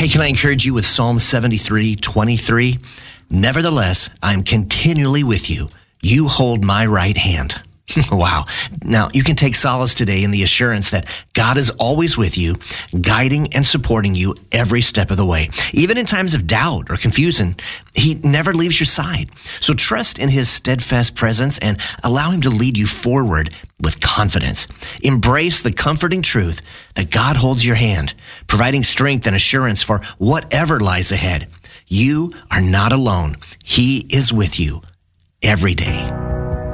Hey, can I encourage you with Psalm 73:23? Nevertheless, I'm continually with you. You hold my right hand. Wow. Now, you can take solace today in the assurance that God is always with you, guiding and supporting you every step of the way. Even in times of doubt or confusion, he never leaves your side. So trust in his steadfast presence and allow him to lead you forward with confidence. Embrace the comforting truth that God holds your hand, providing strength and assurance for whatever lies ahead. You are not alone. He is with you every day.